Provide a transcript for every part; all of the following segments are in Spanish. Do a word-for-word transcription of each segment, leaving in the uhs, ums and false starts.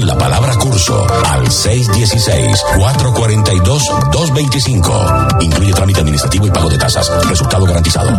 con la palabra curso al seis uno seis, cuatro cuatro dos, dos dos cinco. Incluye trámite administrativo y pago de tasas. Resultado garantizado.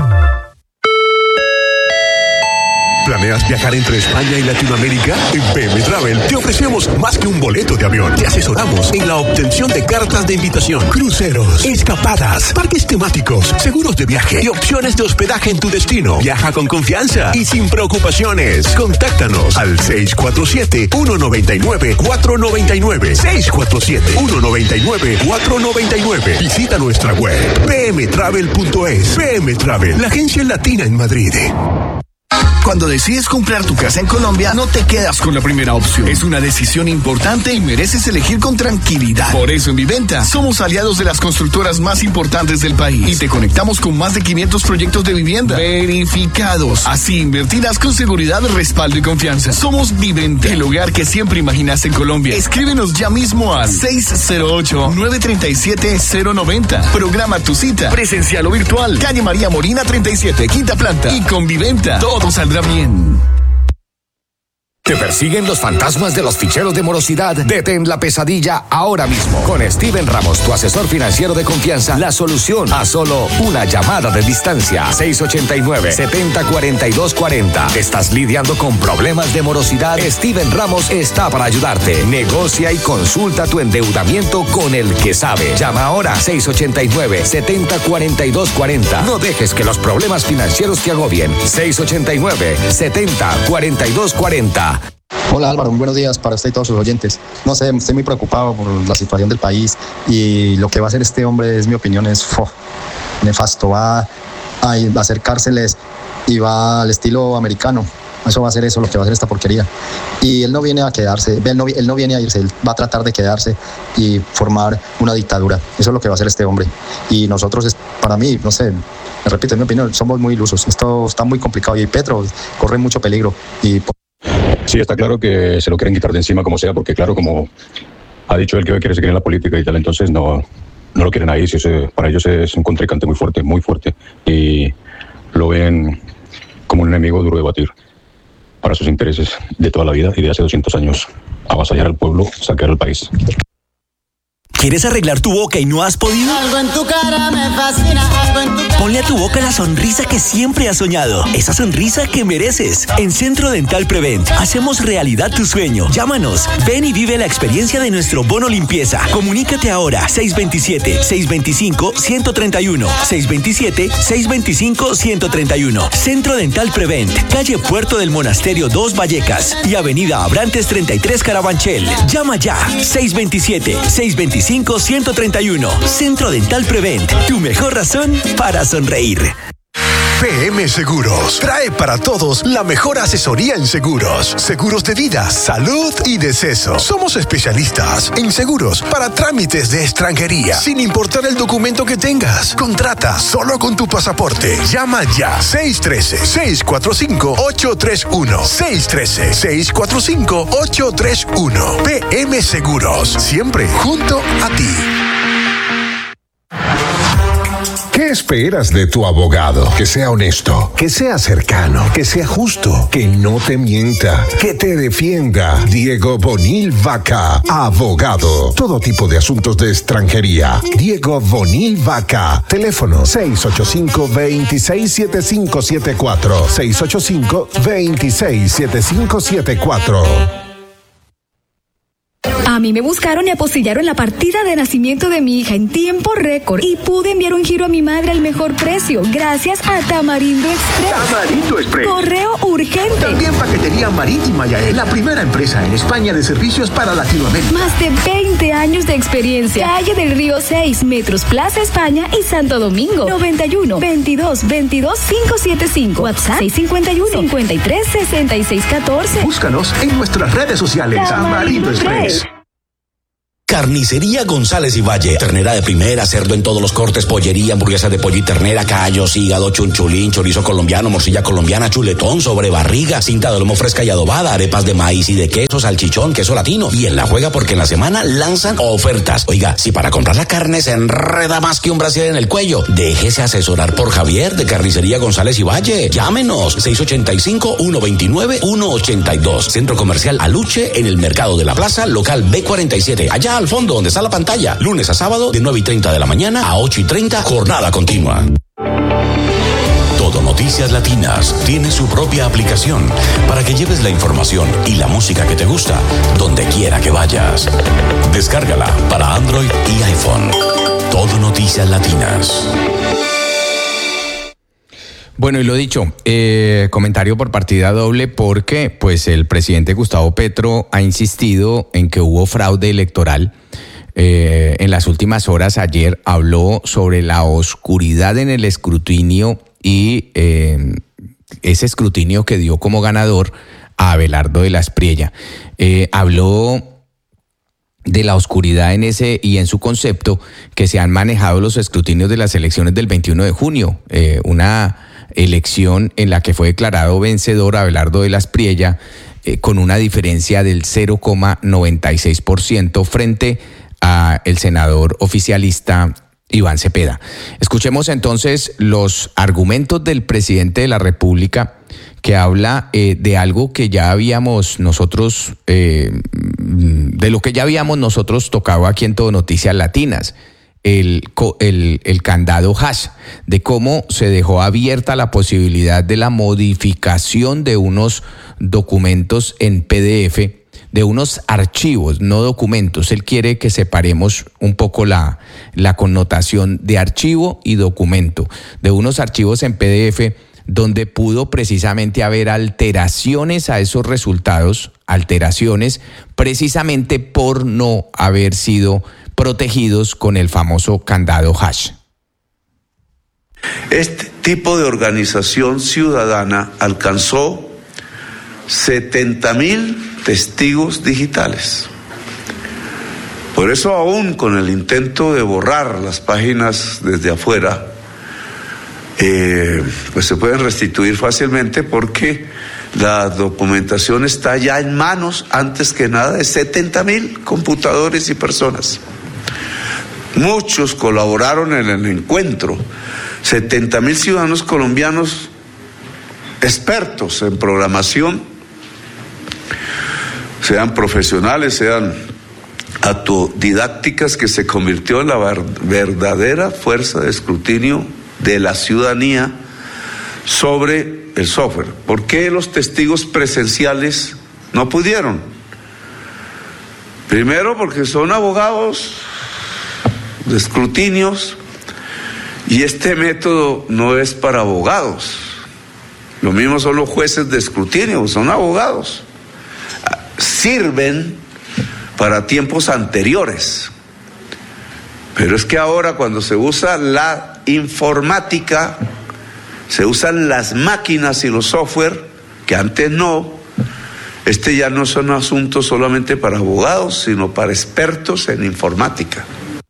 ¿Planeas viajar entre España y Latinoamérica? En P M Travel te ofrecemos más que un boleto de avión. Te asesoramos en la obtención de cartas de invitación, cruceros, escapadas, parques temáticos, seguros de viaje y opciones de hospedaje en tu destino. Viaja con confianza y sin preocupaciones. Contáctanos al seis cuatro siete, uno nueve nueve, cuatro nueve nueve. seis cuatro siete, uno nueve nueve, cuatro nueve nueve. Visita nuestra web p m travel punto es. P M Travel, la agencia latina en Madrid. Cuando decides comprar tu casa en Colombia, no te quedas con la primera opción. Es una decisión importante y mereces elegir con tranquilidad. Por eso en Viventa somos aliados de las constructoras más importantes del país y te conectamos con más de quinientos proyectos de vivienda verificados. Así invertirás con seguridad, respaldo y confianza. Somos Viventa, el hogar que siempre imaginaste en Colombia. Escríbenos ya mismo al seis cero ocho, nueve tres siete, cero nueve cero. Programa tu cita, presencial o virtual. Calle María Molina treinta y siete, quinta planta. Y con Viventa todo saldrá bien. ¿Te persiguen los fantasmas de los ficheros de morosidad? Detén la pesadilla ahora mismo. Con Steven Ramos, tu asesor financiero de confianza, la solución a solo una llamada de distancia. seis ocho nueve, siete cero cuatro dos cuatro cero. ¿Estás lidiando con problemas de morosidad? Steven Ramos está para ayudarte. Negocia y consulta tu endeudamiento con el que sabe. Llama ahora seis ocho nueve, siete cero cuatro dos cuatro cero. No dejes que los problemas financieros te agobien. seis ocho nueve, siete cero cuatro dos cuatro cero. Hola Álvaro, muy buenos días para usted y todos sus oyentes. No sé, estoy muy preocupado por la situación del país y lo que va a hacer este hombre, es mi opinión, es fo, nefasto. Va a, a hacer cárceles y va al estilo americano. Eso va a ser eso, lo que va a hacer esta porquería. Y él no viene a quedarse, él no, él no viene a irse, él va a tratar de quedarse y formar una dictadura. Eso es lo que va a hacer este hombre. Y nosotros, para mí, no sé, me repito, en mi opinión, somos muy ilusos. Esto está muy complicado y Petro corre mucho peligro. Y sí, está claro que se lo quieren quitar de encima como sea, porque claro, como ha dicho él que quiere seguir en la política y tal, entonces no, no lo quieren ahí. Si ese, para ellos es un contrincante muy fuerte, muy fuerte, y lo ven como un enemigo duro de batir para sus intereses de toda la vida y de hace doscientos años, avasallar al pueblo, saquear al país. ¿Quieres arreglar tu boca y no has podido? Algo en tu cara me fascina, algo en tu cara. Ponle a tu boca la sonrisa que siempre has soñado. Esa sonrisa que mereces. En Centro Dental Prevent hacemos realidad tu sueño. Llámanos. Ven y vive la experiencia de nuestro bono limpieza. Comunícate ahora. seis dos siete, seis dos cinco, uno tres uno. seis dos siete, seis dos cinco, uno tres uno. Centro Dental Prevent. Calle Puerto del Monasterio dos Vallecas y Avenida Abrantes treinta y tres Carabanchel. Llama ya. seis dos siete, seis dos cinco, uno tres uno. Centro Dental Prevent, tu mejor razón para sonreír. P M Seguros trae para todos la mejor asesoría en seguros. Seguros de vida, salud y deceso. Somos especialistas en seguros para trámites de extranjería, sin importar el documento que tengas. Contrata solo con tu pasaporte. Llama ya. seis uno tres, seis cuatro cinco, ocho tres uno. seis uno tres, seis cuatro cinco, ocho tres uno. P M Seguros. Siempre junto a ti. ¿Qué esperas de tu abogado? Que sea honesto, que sea cercano, que sea justo, que no te mienta, que te defienda. Diego Bonil Vaca, abogado. Todo tipo de asuntos de extranjería. Diego Bonil Vaca. Teléfono seis ocho cinco, dos seis siete cinco siete cuatro. seis ocho cinco, dos seis siete cinco siete cuatro. A mí me buscaron y apostillaron la partida de nacimiento de mi hija en tiempo récord y pude enviar un giro a mi madre al mejor precio gracias a Tamarindo Express. Tamarindo Express. Correo urgente. También paquetería marítima Yael, la primera empresa en España de servicios para Latinoamérica. Más de veinte años de experiencia. Calle del Río seis, Metros Plaza España y Santo Domingo. noventa y uno, veintidós, veintidós, quinientos setenta y cinco. WhatsApp seis cinco uno, cincuenta y tres, sesenta y seis catorce. Búscanos en nuestras redes sociales. Tamarindo Tamarindo Express. Carnicería González y Valle. Ternera de primera, cerdo en todos los cortes, pollería, hamburguesa de pollo y ternera, callos, hígado, chunchulín, chorizo colombiano, morcilla colombiana, chuletón, sobrebarriga, cinta de lomo fresca y adobada, arepas de maíz y de queso, salchichón, queso latino. Y en La Juega porque en la semana lanzan ofertas. Oiga, si para comprar la carne se enreda más que un brasier en el cuello, déjese asesorar por Javier de Carnicería González y Valle. Llámenos seis ocho cinco, uno dos nueve, uno ocho dos. Centro Comercial Aluche en el Mercado de la Plaza, local B cuarenta y siete. Allá al fondo donde está la pantalla, lunes a sábado de nueve y treinta de la mañana a ocho y treinta, jornada continua. Todo Noticias Latinas tiene su propia aplicación para que lleves la información y la música que te gusta donde quiera que vayas. Descárgala para Android y iPhone. Todo Noticias Latinas. Bueno, y lo dicho, eh, comentario por partida doble porque pues el presidente Gustavo Petro ha insistido en que hubo fraude electoral. Eh, en las últimas horas, ayer habló sobre la oscuridad en el escrutinio y eh, ese escrutinio que dio como ganador a Abelardo de la Espriella. Eh, habló de la oscuridad en ese y en su concepto que se han manejado los escrutinios de las elecciones del veintiuno de junio, eh, una elección en la que fue declarado vencedor Abelardo de la Espriella eh, con una diferencia del cero coma noventa y seis por ciento frente a el senador oficialista Iván Cepeda. Escuchemos entonces los argumentos del presidente de la República que habla eh, de algo que ya habíamos nosotros, eh, de lo que ya habíamos nosotros tocado aquí en Todo Noticias Latinas. El, el, el candado hash, de cómo se dejó abierta la posibilidad de la modificación de unos documentos en P D F, de unos archivos, no documentos. Él quiere que separemos un poco la, la connotación de archivo y documento, de unos archivos en P D F donde pudo precisamente haber alteraciones a esos resultados, alteraciones precisamente por no haber sido protegidos con el famoso candado hash. Este tipo de organización ciudadana alcanzó setenta mil testigos digitales. Por eso, aún con el intento de borrar las páginas desde afuera, eh, pues se pueden restituir fácilmente porque la documentación está ya en manos, antes que nada, de setenta mil computadores y personas. Muchos colaboraron en el encuentro. setenta mil ciudadanos colombianos expertos en programación, sean profesionales, sean autodidácticas, que se convirtió en la verdadera fuerza de escrutinio de la ciudadanía sobre el software. ¿Por qué los testigos presenciales no pudieron? Primero, porque son abogados de escrutinios y este método no es para abogados. Lo mismo son los jueces de escrutinio, son abogados. Sirven para tiempos anteriores. Pero es que ahora, cuando se usa la informática, se usan las máquinas y los software, que antes no. Este ya no son asuntos solamente para abogados, sino para expertos en informática.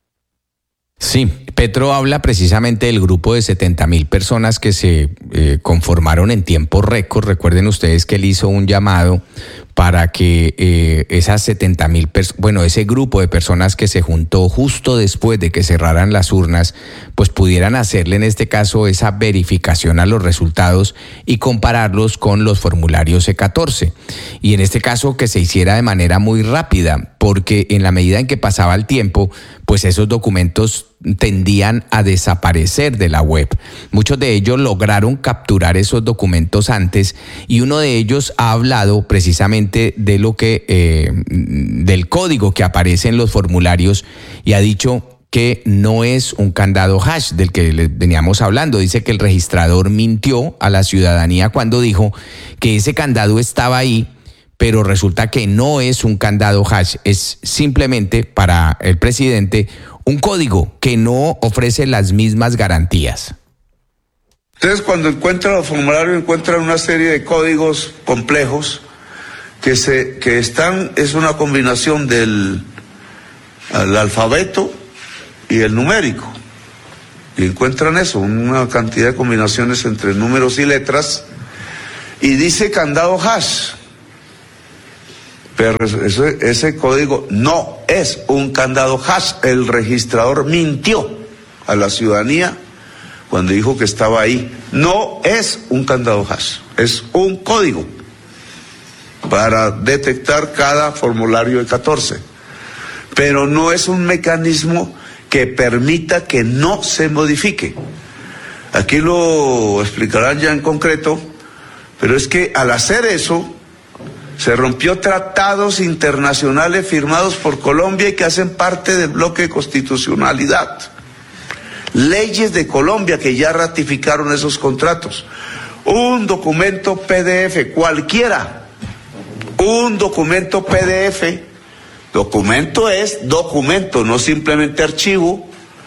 Sí, Petro habla precisamente del grupo de setenta mil personas que se eh, conformaron en tiempo récord. Recuerden ustedes que él hizo un llamado para que eh, esas setenta mil, pers- bueno, ese grupo de personas que se juntó justo después de que cerraran las urnas, pues pudieran hacerle en este caso esa verificación a los resultados y compararlos con los formularios C catorce. Y en este caso que se hiciera de manera muy rápida, porque en la medida en que pasaba el tiempo, pues esos documentos tendían a desaparecer de la web. Muchos de ellos lograron capturar esos documentos antes y uno de ellos ha hablado precisamente de lo que eh, del código que aparece en los formularios y ha dicho que no es un candado hash del que les veníamos hablando. Dice que el registrador mintió a la ciudadanía cuando dijo que ese candado estaba ahí, pero resulta que no es un candado hash, es simplemente para el presidente un código que no ofrece las mismas garantías. Entonces, cuando encuentran los formularios, encuentran una serie de códigos complejos que se que están, es una combinación del al alfabeto y el numérico. Y encuentran eso, una cantidad de combinaciones entre números y letras, y dice candado hash. Pero ese, ese código no es un candado hash. El registrador mintió a la ciudadanía cuando dijo que estaba ahí. No es un candado hash, es un código para detectar cada formulario de catorce. Pero no es un mecanismo que permita que no se modifique. Aquí lo explicarán ya en concreto, pero es que al hacer eso, se rompió tratados internacionales firmados por Colombia y que hacen parte del bloque de constitucionalidad. Leyes de Colombia que ya ratificaron esos contratos. Un documento P D F, cualquiera, un documento P D F, documento es documento, no simplemente archivo,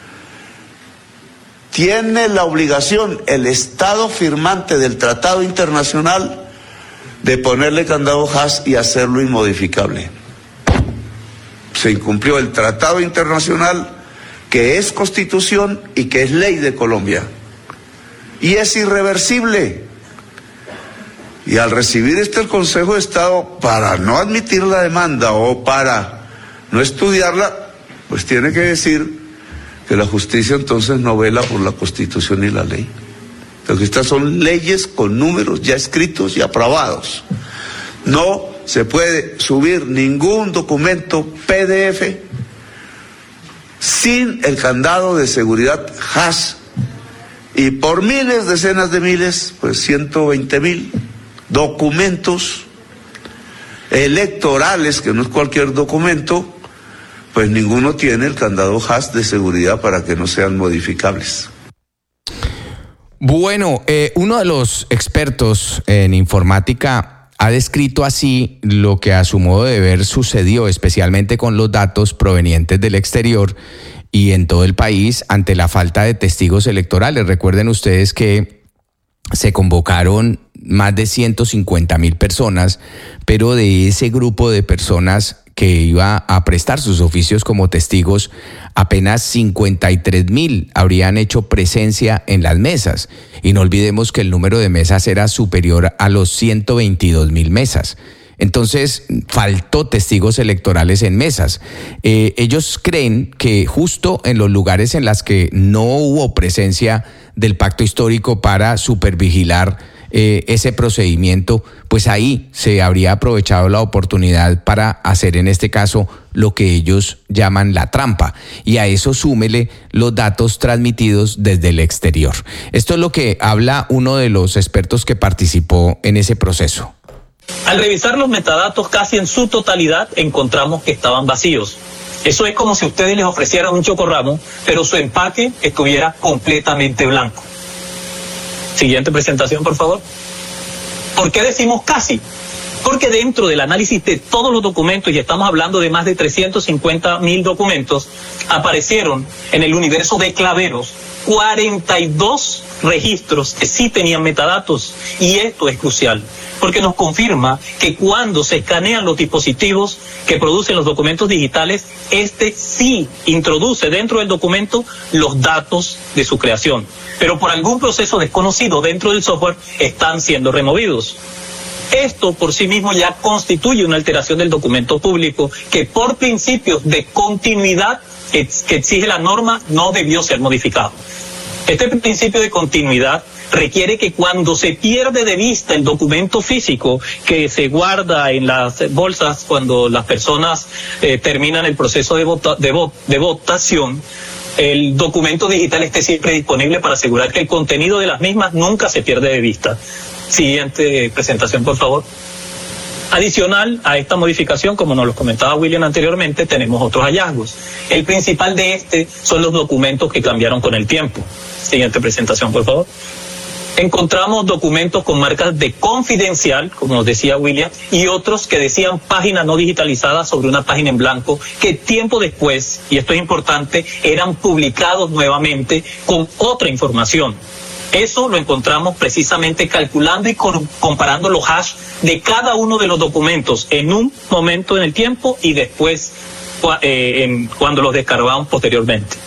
tiene la obligación el Estado firmante del tratado internacional de ponerle candado hash y hacerlo inmodificable. Se incumplió el tratado internacional, que es constitución y que es ley de Colombia, y es irreversible. Y al recibir este el Consejo de Estado, para no admitir la demanda o para no estudiarla, pues tiene que decir que la justicia entonces no vela por la Constitución y la ley. Porque estas son leyes con números ya escritos y aprobados. No se puede subir ningún documento P D F sin el candado de seguridad hash, y por miles, decenas de miles, pues ciento veinte mil documentos electorales, que no es cualquier documento, pues ninguno tiene el candado hash de seguridad para que no sean modificables. Bueno, eh, uno de los expertos en informática ha descrito así lo que a su modo de ver sucedió, especialmente con los datos provenientes del exterior y en todo el país ante la falta de testigos electorales. Recuerden ustedes que se convocaron más de ciento cincuenta mil personas, pero de ese grupo de personas que iba a prestar sus oficios como testigos, apenas cincuenta y tres mil habrían hecho presencia en las mesas. Y no olvidemos que el número de mesas era superior a los ciento veintidós mil mesas. Entonces, faltó testigos electorales en mesas. Eh, ellos creen que justo en los lugares en los que no hubo presencia del pacto histórico para supervigilar Eh, ese procedimiento, pues ahí se habría aprovechado la oportunidad para hacer en este caso lo que ellos llaman la trampa, y a eso súmele los datos transmitidos desde el exterior. Esto es lo que habla uno de los expertos que participó en ese proceso. Al revisar los metadatos casi en su totalidad encontramos que estaban vacíos. Eso es como si ustedes les ofrecieran un chocorramo, pero su empaque estuviera completamente blanco. Siguiente presentación, por favor. ¿Por qué decimos casi? Porque dentro del análisis de todos los documentos, y estamos hablando de más de trescientos cincuenta mil documentos, aparecieron en el universo de claveros cuarenta y dos registros que sí tenían metadatos. Y esto es crucial, porque nos confirma que cuando se escanean los dispositivos que producen los documentos digitales, este sí introduce dentro del documento los datos de su creación, pero por algún proceso desconocido dentro del software están siendo removidos. Esto por sí mismo ya constituye una alteración del documento público que por principios de continuidad que exige la norma no debió ser modificado. Este principio de continuidad requiere que cuando se pierde de vista el documento físico que se guarda en las bolsas cuando las personas eh, terminan el proceso de, vota, de, vo, de votación, el documento digital esté siempre disponible para asegurar que el contenido de las mismas nunca se pierde de vista. Siguiente presentación, por favor. Adicional a esta modificación, como nos lo comentaba William anteriormente, tenemos otros hallazgos. El principal de este son los documentos que cambiaron con el tiempo. Siguiente presentación, por favor. Encontramos documentos con marcas de confidencial, como nos decía William, y otros que decían página no digitalizada sobre una página en blanco, que tiempo después, y esto es importante, eran publicados nuevamente con otra información. Eso lo encontramos precisamente calculando y comparando los hash de cada uno de los documentos en un momento en el tiempo y después eh, en, cuando los descargaban posteriormente.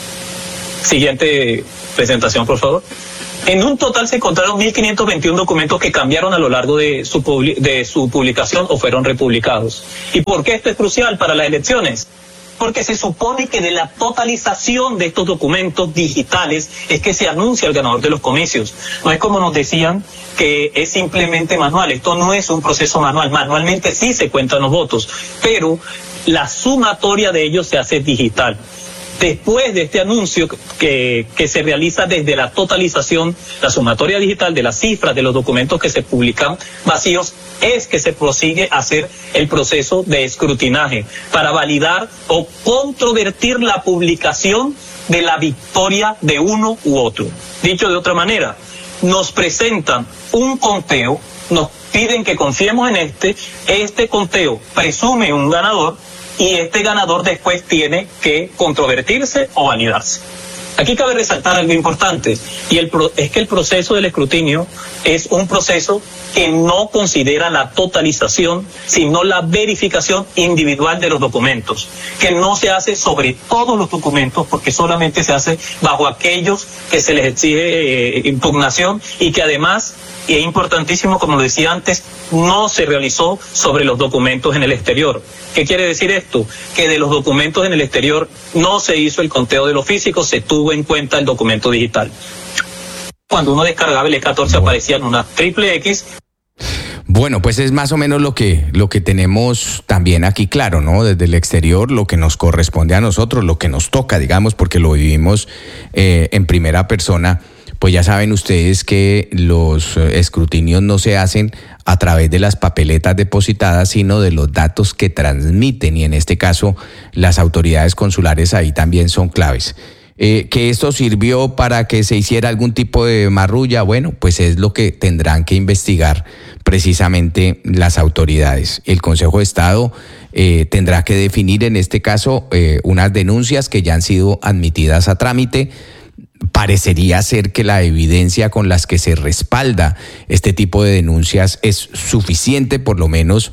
Siguiente presentación, por favor. En un total se encontraron mil quinientos veintiuno documentos que cambiaron a lo largo de su, publi- de su publicación o fueron republicados. ¿Y por qué esto es crucial para las elecciones? Porque se supone que de la totalización de estos documentos digitales es que se anuncia el ganador de los comicios. No es como nos decían que es simplemente manual. Esto no es un proceso manual. Manualmente sí se cuentan los votos, pero la sumatoria de ellos se hace digital. Después de este anuncio que, que se realiza desde la totalización, la sumatoria digital de las cifras de los documentos que se publican vacíos, es que se prosigue a hacer el proceso de escrutinaje para validar o controvertir la publicación de la victoria de uno u otro. Dicho de otra manera, nos presentan un conteo, nos piden que confiemos en este, este conteo presume un ganador, y este ganador después tiene que controvertirse o validarse. Aquí cabe resaltar algo importante, y el pro, es que el proceso del escrutinio es un proceso que no considera la totalización, sino la verificación individual de los documentos, que no se hace sobre todos los documentos, porque solamente se hace bajo aquellos que se les exige eh, impugnación, y que además, y es importantísimo, como lo decía antes, no se realizó sobre los documentos en el exterior. ¿Qué quiere decir esto? Que de los documentos en el exterior no se hizo el conteo de los físicos, se tuvo en cuenta el documento digital. Cuando uno descargaba el E catorce aparecían una triple X. Bueno, pues es más o menos lo que, lo que tenemos también aquí claro, ¿no? Desde el exterior, lo que nos corresponde a nosotros, lo que nos toca, digamos, porque lo vivimos eh, en primera persona. Pues ya saben ustedes que los escrutinios no se hacen a través de las papeletas depositadas, sino de los datos que transmiten, y en este caso las autoridades consulares ahí también son claves. Eh, que esto sirvió para que se hiciera algún tipo de marrulla, bueno, pues es lo que tendrán que investigar precisamente las autoridades. El Consejo de Estado eh, tendrá que definir en este caso eh, unas denuncias que ya han sido admitidas a trámite. Parecería ser que la evidencia con las que se respalda este tipo de denuncias es suficiente, por lo menos,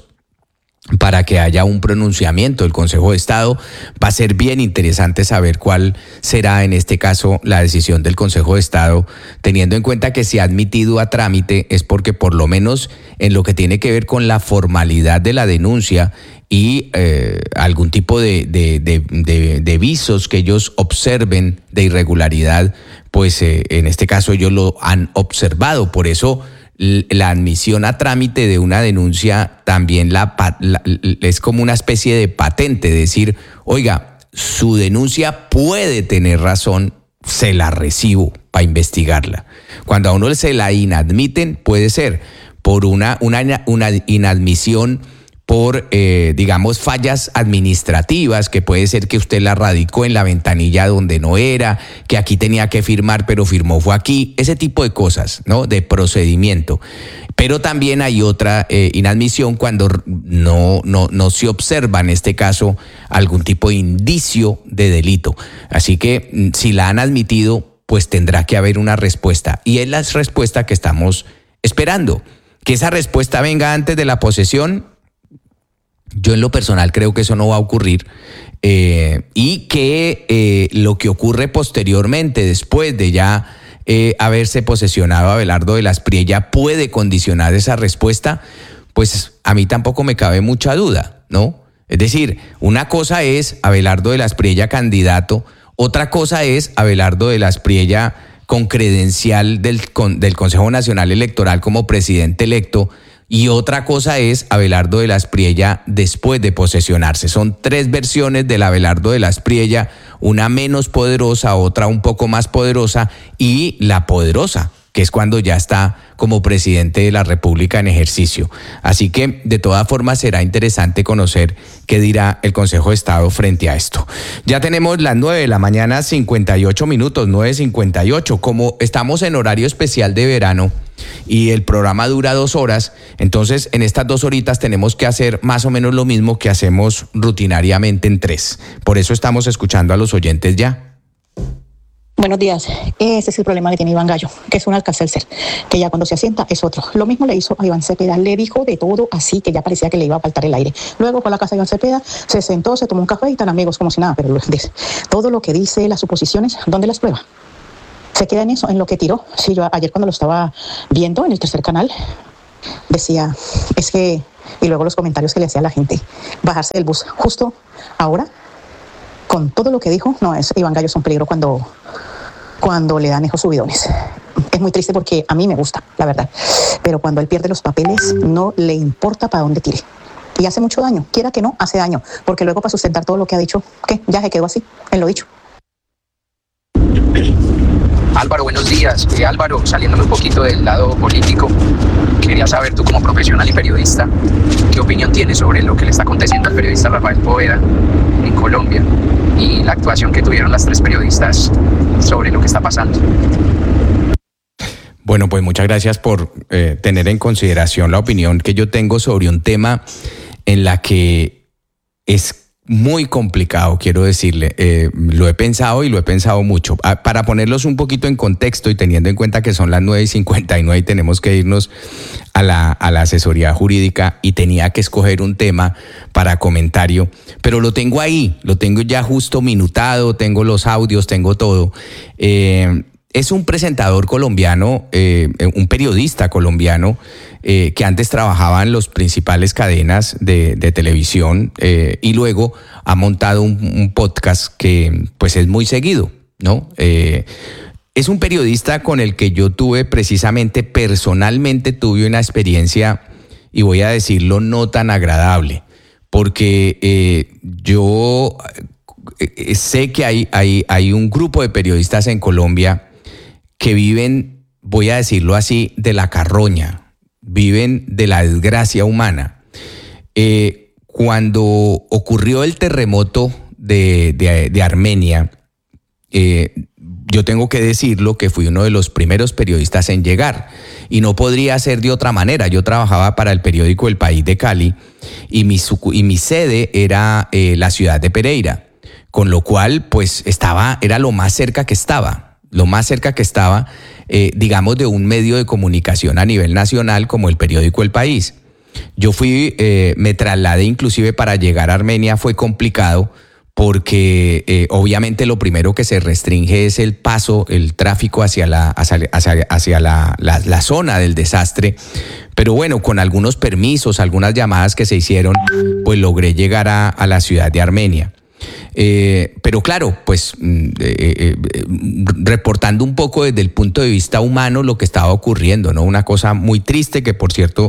para que haya un pronunciamiento del Consejo de Estado. Va a ser bien interesante saber cuál será en este caso la decisión del Consejo de Estado, teniendo en cuenta que se ha admitido a trámite es porque por lo menos en lo que tiene que ver con la formalidad de la denuncia y eh, algún tipo de, de, de, de, de visos que ellos observen de irregularidad, pues eh, en este caso ellos lo han observado. Por eso la admisión a trámite de una denuncia también la, la, es como una especie de patente, decir, oiga, su denuncia puede tener razón, se la recibo para investigarla. Cuando a uno se la inadmiten, puede ser por una, una, una inadmisión por, eh, digamos, fallas administrativas, que puede ser que usted la radicó en la ventanilla donde no era, que aquí tenía que firmar, pero firmó fue aquí, ese tipo de cosas, ¿no? De procedimiento. Pero también hay otra eh, inadmisión cuando no, no, no se observa, en este caso, algún tipo de indicio de delito. Así que si la han admitido, pues tendrá que haber una respuesta. Y es la respuesta que estamos esperando. Que esa respuesta venga antes de la posesión, yo en lo personal creo que eso no va a ocurrir, eh, y que eh, lo que ocurre posteriormente, después de ya eh, haberse posesionado a Abelardo de las Priella, puede condicionar esa respuesta, pues a mí tampoco me cabe mucha duda, ¿no? Es decir, una cosa es Abelardo de las Priella candidato, otra cosa es Abelardo de las Priella con credencial del, con, del Consejo Nacional Electoral como presidente electo, y otra cosa es Abelardo de las Priella después de posesionarse. Son tres versiones del Abelardo de las Priella, una menos poderosa, otra un poco más poderosa, y la poderosa, que es cuando ya está como presidente de la República en ejercicio. Así que, de todas formas, será interesante conocer qué dirá el Consejo de Estado frente a esto. Ya tenemos las nueve de la mañana, cincuenta y ocho minutos, nueve cincuenta y ocho. Como estamos en horario especial de verano y el programa dura dos horas, entonces en estas dos horitas tenemos que hacer más o menos lo mismo que hacemos rutinariamente en tres. Por eso estamos escuchando a los oyentes ya. Buenos días. Ese es el problema que tiene Iván Gallo, que es un Alka-Seltzer, que ya cuando se asienta es otro. Lo mismo le hizo a Iván Cepeda, le dijo de todo así que ya parecía que le iba a faltar el aire. Luego fue a la casa de Iván Cepeda, se sentó, se tomó un café y están amigos como si nada, pero todo lo que dice, las suposiciones, ¿dónde las prueba? Se queda en eso, en lo que tiró. Sí, yo ayer cuando lo estaba viendo en el tercer canal, decía, es que, y luego los comentarios que le hacía a la gente, bajarse del bus justo ahora, con todo lo que dijo, no, es Iván Gallo es un peligro cuando, cuando le dan esos subidones. Es muy triste porque a mí me gusta, la verdad, pero cuando él pierde los papeles no le importa para dónde tire. Y hace mucho daño, quiera que no, hace daño, porque luego para sustentar todo lo que ha dicho, ¿qué? Ya se quedó así, en lo dicho. Álvaro, buenos días. Eh, Álvaro, saliéndome un poquito del lado político, quería saber tú como profesional y periodista, ¿qué opinión tienes sobre lo que le está aconteciendo al periodista Rafael Poveda en Colombia y la actuación que tuvieron las tres periodistas sobre lo que está pasando? Bueno, pues muchas gracias por eh, tener en consideración la opinión que yo tengo sobre un tema en la que es muy complicado, quiero decirle. Eh, lo he pensado y lo he pensado mucho. Ah, para ponerlos un poquito en contexto y teniendo en cuenta que son las nueve y cincuenta y nueve y tenemos que irnos a la, a la asesoría jurídica y tenía que escoger un tema para comentario, pero lo tengo ahí, lo tengo ya justo minutado, tengo los audios, tengo todo. Eh, Es un presentador colombiano, eh, un periodista colombiano eh, que antes trabajaba en las principales cadenas de, de televisión eh, y luego ha montado un, un podcast que pues es muy seguido, ¿no? Eh, es un periodista con el que yo tuve precisamente, personalmente tuve una experiencia, y voy a decirlo, no tan agradable, porque eh, yo eh, sé que hay, hay, hay un grupo de periodistas en Colombia que viven, voy a decirlo así, de la carroña, viven de la desgracia humana. Eh, cuando ocurrió el terremoto de, de, de Armenia, eh, yo tengo que decirlo que fui uno de los primeros periodistas en llegar y no podría ser de otra manera. Yo trabajaba para el periódico El País de Cali y mi, y mi sede era eh, la ciudad de Pereira, con lo cual pues estaba, era lo más cerca que estaba. lo más cerca que estaba, eh, digamos, de un medio de comunicación a nivel nacional como el periódico El País. Yo fui, eh, me trasladé inclusive para llegar a Armenia, fue complicado porque eh, obviamente lo primero que se restringe es el paso, el tráfico hacia, la, hacia, hacia, hacia la, la, la zona del desastre. Pero bueno, con algunos permisos, algunas llamadas que se hicieron, pues logré llegar a, a la ciudad de Armenia. Eh, pero claro, pues eh, eh, reportando un poco desde el punto de vista humano lo que estaba ocurriendo, ¿no? Una cosa muy triste que, por cierto,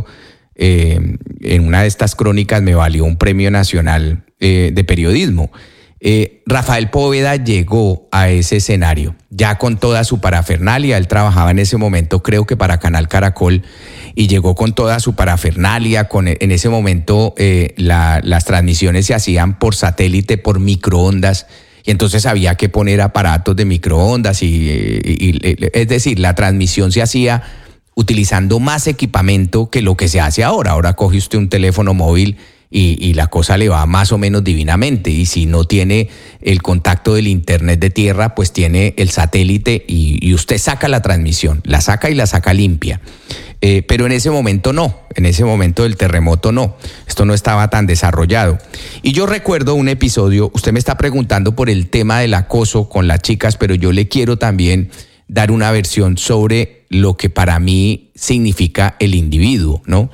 eh, en una de estas crónicas me valió un premio nacional eh, de periodismo. Eh, Rafael Poveda llegó a ese escenario ya con toda su parafernalia. Él trabajaba en ese momento, creo que para Canal Caracol, y llegó con toda su parafernalia. Con, en ese momento eh, la, las transmisiones se hacían por satélite, por microondas, y entonces había que poner aparatos de microondas y, y, y es decir, la transmisión se hacía utilizando más equipamiento que lo que se hace ahora. Ahora coge usted un teléfono móvil Y, y la cosa le va más o menos divinamente, y si no tiene el contacto del internet de tierra, pues tiene el satélite y, y usted saca la transmisión, la saca y la saca limpia. Eh, pero en ese momento no, en ese momento del terremoto no, esto no estaba tan desarrollado. Y yo recuerdo un episodio, usted me está preguntando por el tema del acoso con las chicas, pero yo le quiero también dar una versión sobre lo que para mí significa el individuo, ¿no?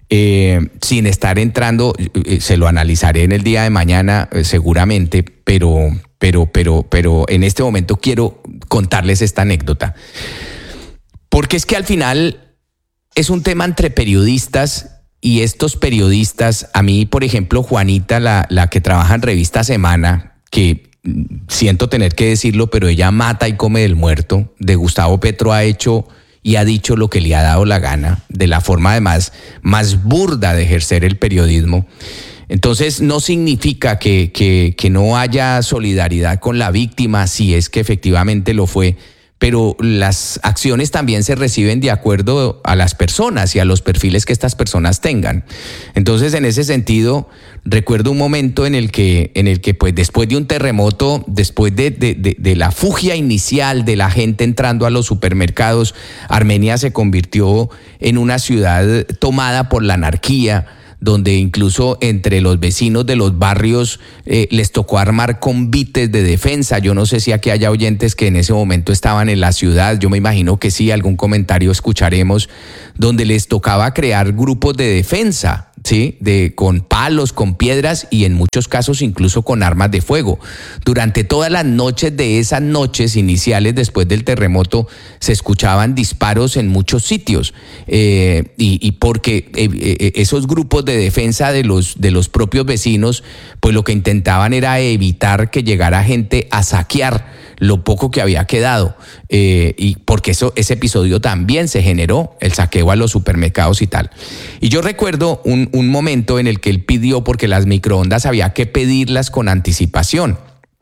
Eh, sin estar entrando, eh, se lo analizaré en el día de mañana eh, seguramente, pero, pero, pero, pero en este momento quiero contarles esta anécdota. Porque es que al final es un tema entre periodistas, y estos periodistas, a mí, por ejemplo, Juanita, la, la que trabaja en Revista Semana, que siento tener que decirlo, pero ella mata y come del muerto, de Gustavo Petro ha hecho y ha dicho lo que le ha dado la gana, de la forma además más burda de ejercer el periodismo. Entonces no significa que, que, que no haya solidaridad con la víctima, si es que efectivamente lo fue, pero las acciones también se reciben de acuerdo a las personas y a los perfiles que estas personas tengan. Entonces, en ese sentido, recuerdo un momento en el que, en el que pues después de un terremoto, después de, de, de, de la fugia inicial de la gente entrando a los supermercados, Armenia se convirtió en una ciudad tomada por la anarquía, donde incluso entre los vecinos de los barrios eh, les tocó armar convites de defensa. Yo no sé si aquí haya oyentes que en ese momento estaban en la ciudad, yo me imagino que sí, algún comentario escucharemos, donde les tocaba crear grupos de defensa, ¿sí? De, con palos, con piedras y en muchos casos incluso con armas de fuego. Durante todas las noches de esas noches iniciales después del terremoto se escuchaban disparos en muchos sitios eh, y, y porque eh, eh, esos grupos de defensa de los, de los propios vecinos pues lo que intentaban era evitar que llegara gente a saquear lo poco que había quedado, eh, y porque eso, ese episodio también se generó, el saqueo a los supermercados y tal. Y yo recuerdo un, un momento en el que él pidió, porque las microondas había que pedirlas con anticipación.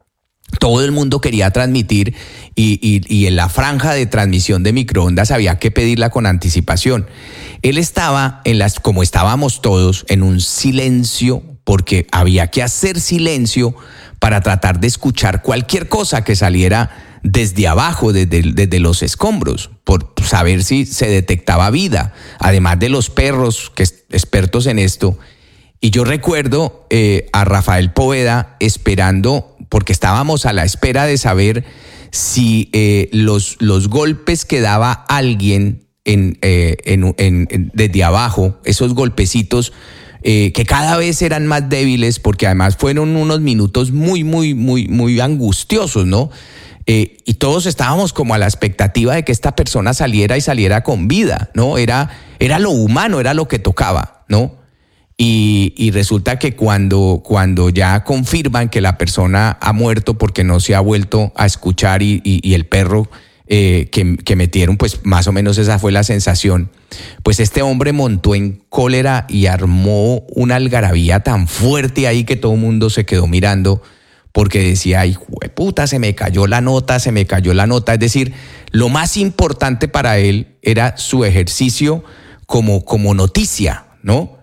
Todo el mundo quería transmitir y, y, y en la franja de transmisión de microondas había que pedirla con anticipación. Él estaba, en las, como estábamos todos, en un silencio, porque había que hacer silencio para tratar de escuchar cualquier cosa que saliera desde abajo, desde, desde los escombros, por saber si se detectaba vida, además de los perros, que es expertos en esto. Y yo recuerdo eh, a Rafael Poveda esperando, porque estábamos a la espera de saber si eh, los, los golpes que daba alguien en, eh, en, en, en, desde abajo, esos golpecitos, Eh, que cada vez eran más débiles, porque además fueron unos minutos muy, muy, muy, muy angustiosos, ¿no? Eh, y todos estábamos como a la expectativa de que esta persona saliera y saliera con vida, ¿no? Era, era lo humano, era lo que tocaba, ¿no? Y, y resulta que cuando, cuando ya confirman que la persona ha muerto porque no se ha vuelto a escuchar y, y, y el perro eh, que, que metieron, pues más o menos esa fue la sensación, pues este hombre montó en cólera y armó una algarabía tan fuerte ahí que todo el mundo se quedó mirando porque decía, ay, puta, se me cayó la nota, se me cayó la nota. Es decir, lo más importante para él era su ejercicio como, como noticia, ¿no?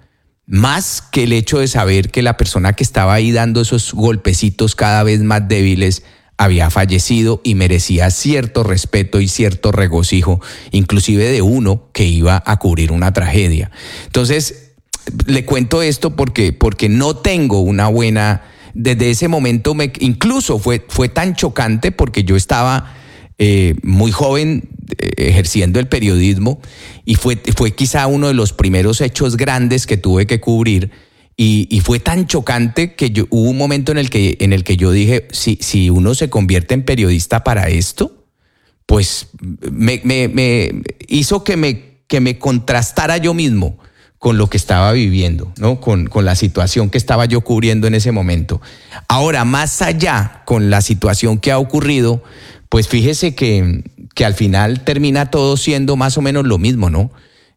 Más que el hecho de saber que la persona que estaba ahí dando esos golpecitos cada vez más débiles había fallecido y merecía cierto respeto y cierto regocijo, inclusive de uno que iba a cubrir una tragedia. Entonces, le cuento esto porque, porque no tengo una buena... Desde ese momento, me, incluso fue, fue tan chocante porque yo estaba eh, muy joven eh, ejerciendo el periodismo y fue, fue quizá uno de los primeros hechos grandes que tuve que cubrir. Y, y fue tan chocante que yo, hubo un momento en el que, en el que yo dije, si, si uno se convierte en periodista para esto, pues me, me, me hizo que me, que me contrastara yo mismo con lo que estaba viviendo, ¿no? Con, con la situación que estaba yo cubriendo en ese momento. Ahora, más allá con la situación que ha ocurrido, pues fíjese que, que al final termina todo siendo más o menos lo mismo, ¿no?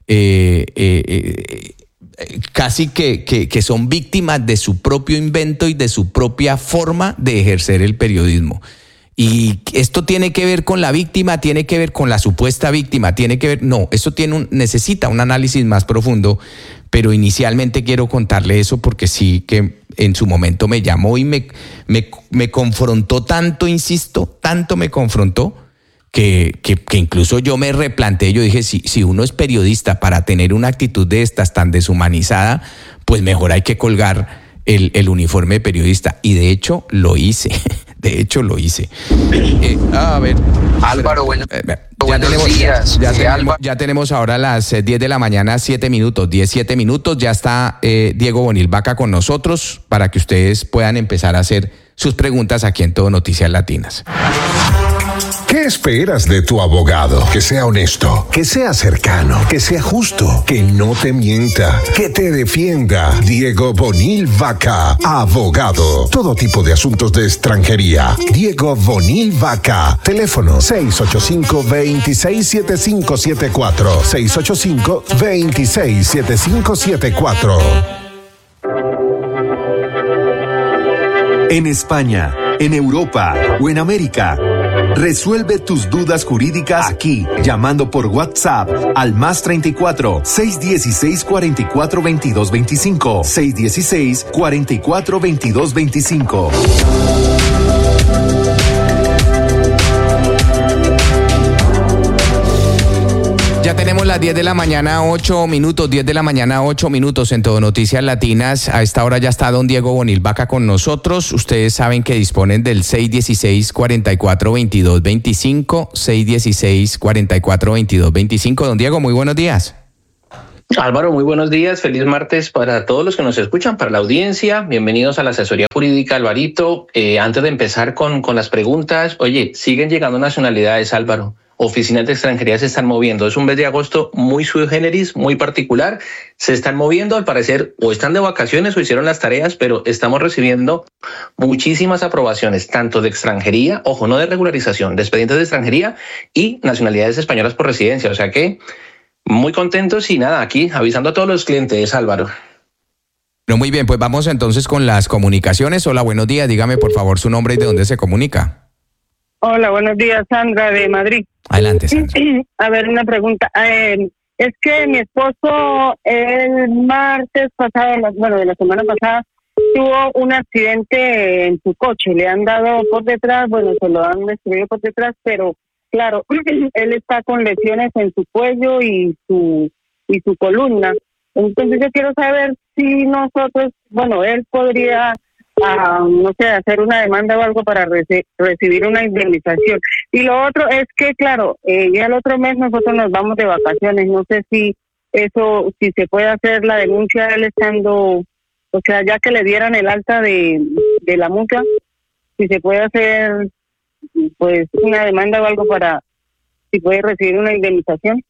Eh, eh, eh, casi que, que, que son víctimas de su propio invento y de su propia forma de ejercer el periodismo. Y esto tiene que ver con la víctima, tiene que ver con la supuesta víctima, tiene que ver, no, eso tiene un, necesita un análisis más profundo, pero inicialmente quiero contarle eso porque sí que en su momento me llamó y me, me, me confrontó tanto, insisto, tanto me confrontó, Que, que, que incluso yo me replanteé, yo dije, si, si uno es periodista para tener una actitud de estas tan deshumanizada, pues mejor hay que colgar el, el uniforme de periodista. Y de hecho lo hice, de hecho lo hice. Eh, a ver. Álvaro, bueno, eh, ya buenos tenemos, días. Ya, Eh, tenemos, Álvaro. ya tenemos ahora las diez de la mañana, siete minutos, diez, siete minutos. Ya está eh, Diego Bonil Vaca con nosotros para que ustedes puedan empezar a hacer sus preguntas aquí en Todo Noticias Latinas. ¿Qué esperas de tu abogado? Que sea honesto, que sea cercano, que sea justo, que no te mienta, que te defienda. Diego Bonil Vaca, abogado. Todo tipo de asuntos de extranjería. Diego Bonil Vaca. Teléfono seis ocho cinco, dos seis siete cinco siete cuatro. seis ocho cinco, dos seis siete cinco siete cuatro. En España, en Europa o en América, Resuelve tus dudas jurídicas aquí, llamando por WhatsApp al más treinta y cuatro, seiscientos dieciséis, cuarenta y cuatro, veintidós veinticinco, seiscientos dieciséis, cuarenta y cuatro, veintidós veinticinco. Ya tenemos las diez de la mañana, ocho minutos, diez de la mañana, ocho minutos en Todo Noticias Latinas. A esta hora ya está don Diego Bonil Vaca con nosotros. Ustedes saben que disponen del seiscientos dieciséis, cuarenta y cuatro, veintidós veinticinco, seiscientos dieciséis, cuarenta y cuatro, veintidós veinticinco. Don Diego, muy buenos días. Álvaro, muy buenos días. Feliz martes para todos los que nos escuchan, para la audiencia. Bienvenidos a la asesoría jurídica, Alvarito. Eh, antes de empezar con, con las preguntas, oye, siguen llegando nacionalidades, Álvaro. Oficinas de extranjería se están moviendo. Es un mes de agosto muy sui generis, muy particular. Se están moviendo, al parecer, o están de vacaciones o hicieron las tareas, pero estamos recibiendo muchísimas aprobaciones, tanto de extranjería, ojo, no de regularización, de expedientes de extranjería y nacionalidades españolas por residencia. O sea que muy contentos y nada, aquí avisando a todos los clientes, Álvaro. No, muy bien, pues vamos entonces con las comunicaciones. Hola, buenos días. Dígame, por favor, su nombre y de dónde se comunica. Hola, buenos días, Sandra de Madrid. Adelante, Sandra. A ver, una pregunta. Eh, es que mi esposo el martes pasado, bueno, de la semana pasada, tuvo un accidente en su coche. Le han dado por detrás, bueno, se lo han destruido por detrás, pero claro, él está con lesiones en su cuello y su y su columna. Entonces yo quiero saber si nosotros, bueno, él podría... a, no sé, hacer una demanda o algo para reci- recibir una indemnización. Y lo otro es que, claro, eh, ya el otro mes nosotros nos vamos de vacaciones. No sé si eso, si se puede hacer la denuncia él estando, o sea, ya que le dieran el alta de, de la multa, si se puede hacer, pues, una demanda o algo para, si puede recibir una indemnización.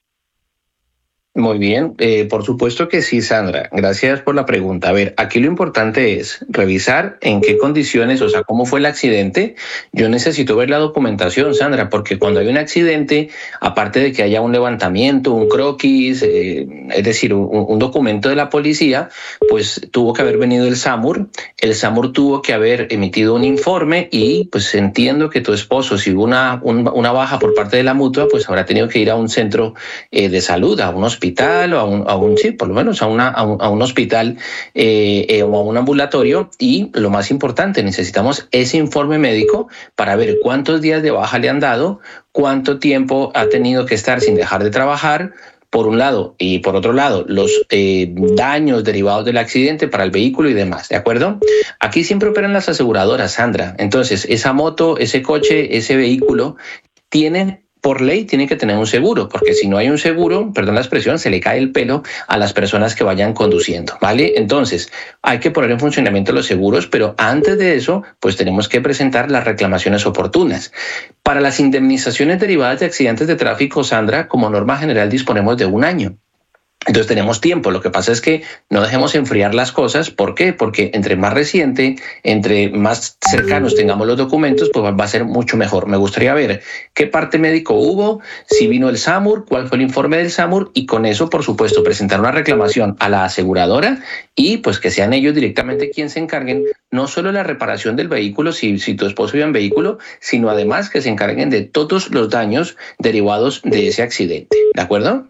Muy bien, eh, por supuesto que sí, Sandra. Gracias por la pregunta. A ver, aquí lo importante es revisar en qué condiciones, o sea, cómo fue el accidente. Yo necesito ver la documentación, Sandra, porque cuando hay un accidente, aparte de que haya un levantamiento, un croquis, eh, es decir, un, un documento de la policía, pues tuvo que haber venido el SAMUR. El SAMUR tuvo que haber emitido un informe y pues entiendo que tu esposo, si hubo una, un, una baja por parte de la mutua, pues habrá tenido que ir a un centro eh, de salud, a un hospital. hospital o a un, a un sí, por lo menos a, una, a, un, a un hospital eh, eh, o a un ambulatorio, y lo más importante, necesitamos ese informe médico para ver cuántos días de baja le han dado, cuánto tiempo ha tenido que estar sin dejar de trabajar, por un lado, y por otro lado, los eh, daños derivados del accidente para el vehículo y demás, ¿de acuerdo? Aquí siempre operan las aseguradoras, Sandra. Entonces, esa moto, ese coche, ese vehículo, tienen... por ley tiene que tener un seguro, porque si no hay un seguro, perdón la expresión, se le cae el pelo a las personas que vayan conduciendo, ¿vale? Entonces, hay que poner en funcionamiento los seguros, pero antes de eso, pues tenemos que presentar las reclamaciones oportunas. Para las indemnizaciones derivadas de accidentes de tráfico, Sandra, como norma general disponemos de un año. Entonces tenemos tiempo. Lo que pasa es que no dejemos enfriar las cosas. ¿Por qué? Porque entre más reciente, entre más cercanos tengamos los documentos, pues va a ser mucho mejor. Me gustaría ver qué parte médico hubo, si vino el SAMUR, cuál fue el informe del SAMUR, y con eso, por supuesto, presentar una reclamación a la aseguradora y pues que sean ellos directamente quienes se encarguen no solo de la reparación del vehículo, si, si tu esposo iba en vehículo, sino además que se encarguen de todos los daños derivados de ese accidente. ¿De acuerdo?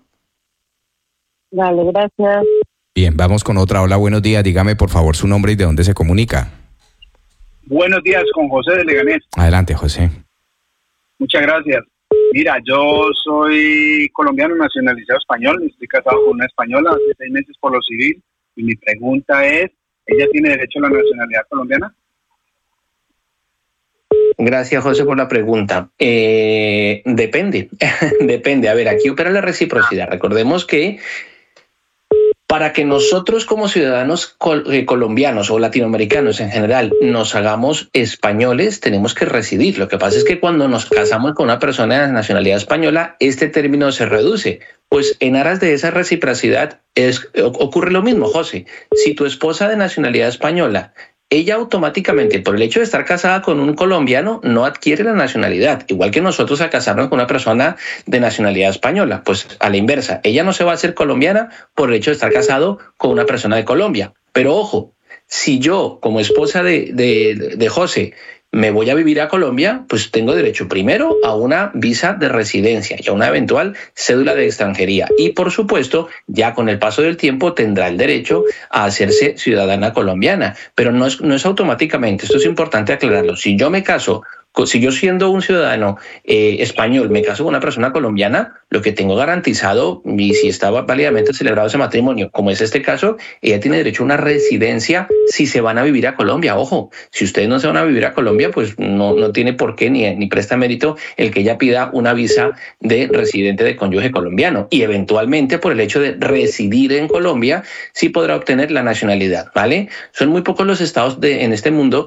Vale, gracias. Bien, vamos con otra. Hola, buenos días. Dígame, por favor, su nombre y de dónde se comunica. Buenos días, con José de Leganés. Adelante, José. Muchas gracias. Mira, yo soy colombiano nacionalizado español. Estoy casado con una española hace seis meses por lo civil. Y mi pregunta es, ¿ella tiene derecho a la nacionalidad colombiana? Gracias, José, por la pregunta. Eh, depende, depende. A ver, aquí opera la reciprocidad. Recordemos que para que nosotros como ciudadanos col- eh, colombianos o latinoamericanos en general nos hagamos españoles, tenemos que residir. Lo que pasa es que cuando nos casamos con una persona de nacionalidad española, este término se reduce. Pues en aras de esa reciprocidad es, ocurre lo mismo, José. Si tu esposa de nacionalidad española, ella automáticamente, por el hecho de estar casada con un colombiano, no adquiere la nacionalidad. Igual que nosotros al casarnos con una persona de nacionalidad española. Pues a la inversa, ella no se va a hacer colombiana por el hecho de estar casado con una persona de Colombia. Pero ojo, Si yo, como esposa de, de, de José, me voy a vivir a Colombia, pues tengo derecho primero a una visa de residencia y a una eventual cédula de extranjería. Y por supuesto, ya con el paso del tiempo tendrá el derecho a hacerse ciudadana colombiana. Pero no es, no es automáticamente, esto es importante aclararlo. Si yo me caso, si yo siendo un ciudadano eh, español me caso con una persona colombiana, lo que tengo garantizado, y si estaba válidamente celebrado ese matrimonio, como es este caso, ella tiene derecho a una residencia si se van a vivir a Colombia. Ojo, si ustedes no se van a vivir a Colombia, pues no, no tiene por qué ni, ni presta mérito el que ella pida una visa de residente de cónyuge colombiano. Y eventualmente, por el hecho de residir en Colombia, sí podrá obtener la nacionalidad, ¿vale? Son muy pocos los estados de, en este mundo